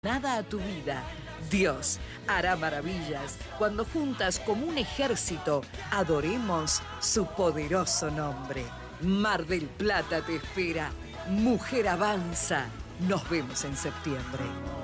Nada a tu vida. Dios hará maravillas cuando juntas como un ejército adoremos su poderoso nombre. Mar del Plata te espera. Mujer avanza. Nos vemos en septiembre.